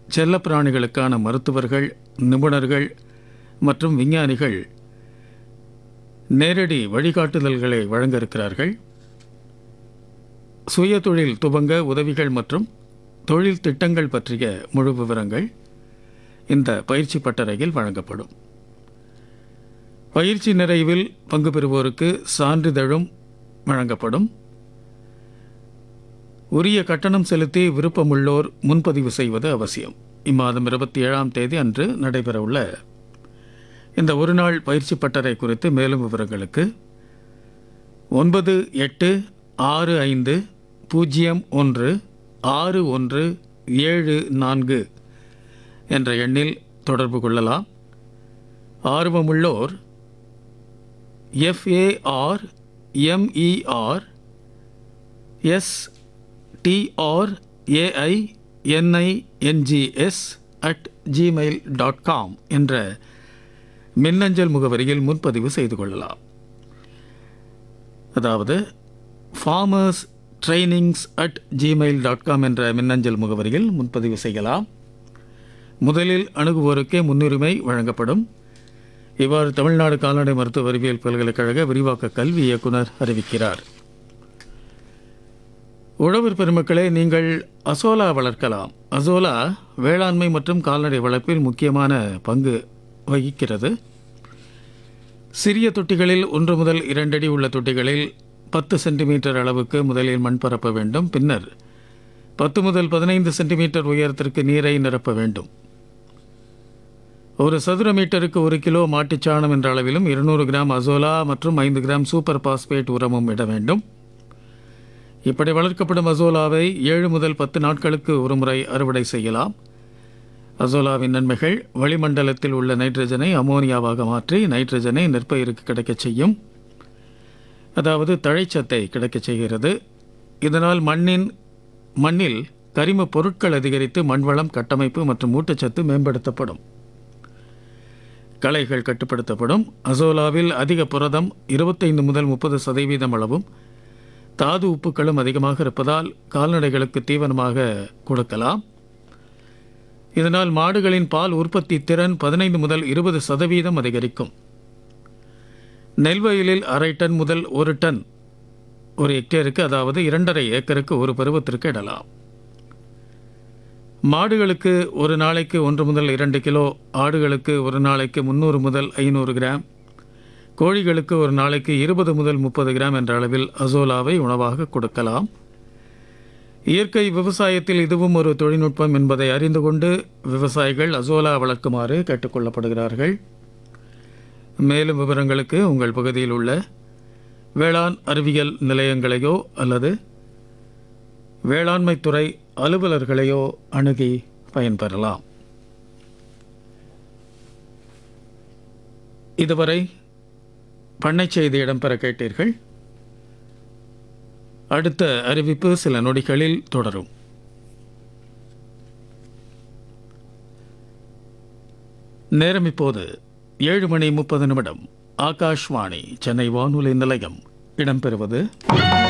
செல்லப்பிராணிகளுக்கான மருத்துவர்கள், நிபுணர்கள் மற்றும் விஞ்ஞானிகள் நேரடி வழிகாட்டுதல்களை வழங்க இருக்கிறார்கள். சுய தொழில் துவங்க உதவிகள் மற்றும் தொழில் திட்டங்கள் பற்றிய முழு விவரங்கள் இந்த பயிற்சி பட்டறையில் வழங்கப்படும். பயிற்சி நிறைவில் பங்கு பெறுவோருக்கு சான்றிதழும் வழங்கப்படும். உரிய கட்டணம் செலுத்தி விருப்பமுள்ளோர் முன்பதிவு செய்வது அவசியம். இம்மாதம் 27ஆம் தேதி அன்று நடைபெறவுள்ள இந்த ஒருநாள் பயிற்சி பட்டறை குறித்து மேலும் விவரங்களுக்கு 9865016174 என்ற எண்ணில் தொடர்பு கொள்ளலாம். ஆர்வமுள்ளோர் farmertrainings@gmail.com என்ற மின்னஞ்சல் முகவரியில் முன்பதிவு செய்து கொள்ளலாம். அதாவது farmerstrainings@gmail.com என்ற மின்னஞ்சல் முகவரியில் முன்பதிவு செய்யலாம். முதலில் அணுகுவோருக்கே முன்னுரிமை வழங்கப்படும். இவ்வாறு தமிழ்நாடு கால்நடை மருத்துவ அறிவியல் பல்கலைக்கழக விரிவாக்க கல்வி இயக்குனர் அறிவிக்கிறார். உழவர் பெருமக்களே, நீங்கள் அசோலா வளர்க்கலாம். அசோலா வேளாண்மை மற்றும் கால்நடை வளர்ப்பில் முக்கியமான பங்கு வகிக்கிறது. சிறிய தொட்டிகளில் 1 முதல் 2 அடி உள்ள தொட்டிகளில் 10 சென்டிமீட்டர் அளவுக்கு முதலில் மண் பரப்ப வேண்டும். பின்னர் 10 முதல் 15 சென்டிமீட்டர் உயரத்திற்கு நீரை நிரப்ப வேண்டும். ஒரு சதுர மீட்டருக்கு 1 கிலோ மாட்டுச்சாணம் என்ற அளவிலும் 200 கிராம் அசோலா மற்றும் 5 கிராம் சூப்பர் பாஸ்பேட் உரமும் இட வேண்டும். இப்படி வளர்க்கப்படும் அசோலாவை 7 முதல் 10 நாட்களுக்கு ஒரு முறை அறுவடை செய்யலாம். அசோலாவின் நன்மைகள்: வளிமண்டலத்தில் உள்ள நைட்ரஜனை அமோனியாவாக மாற்றி நைட்ரஜனை நெற்பயிருக்கு கிடைக்கச் செய்யும். அதாவது தழைச்சத்தை கிடைக்கச் செய்கிறது. இதனால் மண்ணில் கரிம பொருட்கள் அதிகரித்து மண்வளம், கட்டமைப்பு மற்றும் ஊட்டச்சத்து மேம்படுத்தப்படும். களைகள் கட்டுப்படுத்தப்படும். அசோலாவில் அதிக புரதம் 25 முதல் 30% அளவும் தாது உப்புக்களும் அதிகமாக இருப்பதால் கால்நடைகளுக்கு தீவனமாக கொடுக்கலாம். இதனால் மாடுகளின் பால் உற்பத்தி திறன் 15 முதல் 20% அதிகரிக்கும். நெல்வயலில் 1/2 டன் முதல் 1 டன் ஒரு ஹெக்டேருக்கு, அதாவது 2.5 ஏக்கருக்கு ஒரு பருவத்திற்கு இடலாம். மாடுகளுக்கு ஒரு நாளைக்கு 1 முதல் 2 கிலோ, ஆடுகளுக்கு ஒரு நாளைக்கு 300 முதல் 500 கிராம், கோழிகளுக்கு ஒரு நாளைக்கு 20 முதல் 30 கிராம் என்ற அளவில் அசோலாவை உணவாக கொடுக்கலாம். இயற்கை விவசாயத்தில் இதுவும் ஒரு தொழில்நுட்பம் என்பதை அறிந்து கொண்டு விவசாயிகள் அசோலா வளர்க்குமாறு கேட்டுக்கொள்ளப்படுகிறார்கள். மேலும் விவரங்களுக்கு உங்கள் பகுதியில் உள்ள வேளாண் அறிவியல் நிலையங்களையோ அல்லது வேளாண்மைத்துறை அலுவலர்களையோ அணுகி பயன்பெறலாம். இதுவரை பண்ணை செய்தி இடம்பெற கேட்டீர்கள். அடுத்த அறிவிப்பு சில நொடிகளில் தொடரும். நேரம் இப்போது 7:30 ஆகாஷ்வாணி சென்னை வானொலி நிலையம். இடம்பெறுவது